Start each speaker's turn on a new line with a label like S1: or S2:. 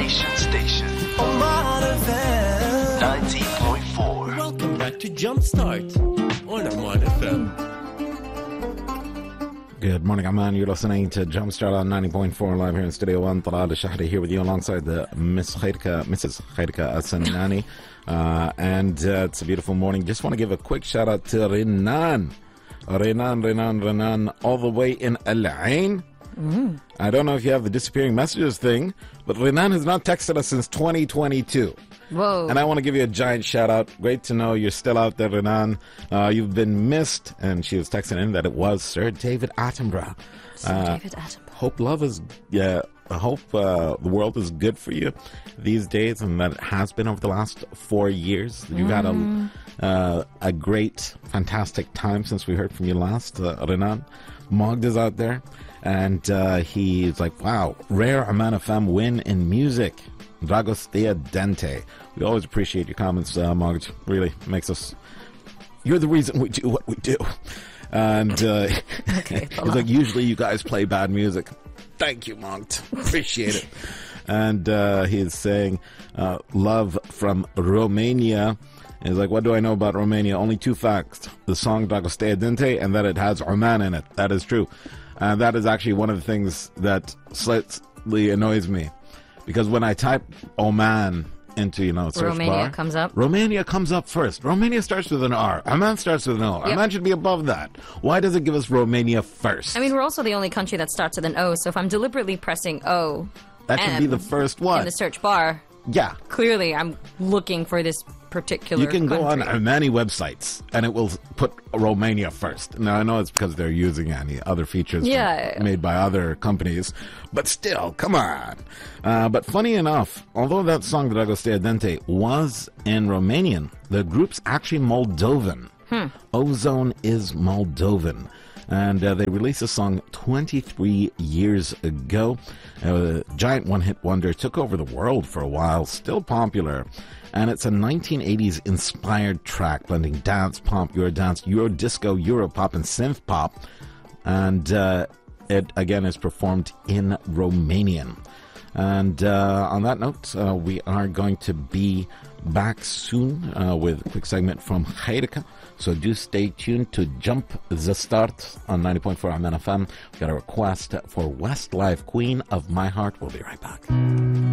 S1: Station.
S2: Oman FM
S1: 90.4.
S3: Welcome back to Jumpstart on Oman FM.
S4: Good morning, Aman. You're listening to Jumpstart on 90.4 live here in Studio 1. Talal Shahri here with you alongside the Mrs. Khairika Al-Sanani. And it's a beautiful morning. Just want to give a quick shout out to Renan, all the way in Al Ain. I don't know if you have the disappearing messages thing, but Renan has not texted us since 2022.
S5: Whoa.
S4: And I want to give you a giant shout out. Great to know you're still out there, Renan. You've been missed. And she was texting in that it was Sir David Attenborough. Hope love is, I hope the world is good for you these days, and that it has been over the last 4 years. You've had a great, fantastic time since we heard from you last, Renan. Mogd is out there, and he's like, wow, rare Oman FM win in music. Dragostea Dente. We always appreciate your comments, Mogd. Really makes us... You're the reason we do what we do. And he's like, usually you guys play bad music. Thank you, Mogd. Appreciate it. And he's saying, love from Romania. He's like, what do I know about Romania? Only 2 facts. The song Dragostea Dente and that it has Oman in it. That is true. And that is actually one of the things that slightly annoys me. Because when I type Oman into, search
S5: Romania
S4: bar,
S5: comes up.
S4: Romania comes up first. Romania starts with an R. Oman starts with an O.
S5: Yep.
S4: Oman should be above that. Why does it give us Romania first?
S5: I mean, we're also the only country that starts with an O, so if I'm deliberately pressing O,
S4: that should be the first one.
S5: in the search bar,
S4: yeah.
S5: clearly I'm looking for this particular
S4: You can go on
S5: country.
S4: Omani websites, and it will put Romania first. Now, I know it's because they're using any other features made by other companies, but still, come on. But funny enough, although that song, Dragostea Dente, was in Romanian, the group's actually Moldovan. Ozone is Moldovan. And they released a song 23 years ago. A giant one-hit wonder, took over the world for a while, still popular. And it's a 1980s inspired track, blending dance, pop, Eurodance, Eurodisco, Europop, and synth pop. And it, again, is performed in Romanian. And on that note, we are going to be back soon with a quick segment from Khairika. So do stay tuned to Jump the Start on 90.4 Oman FM. We've got a request for Westlife, Queen of My Heart. We'll be right back.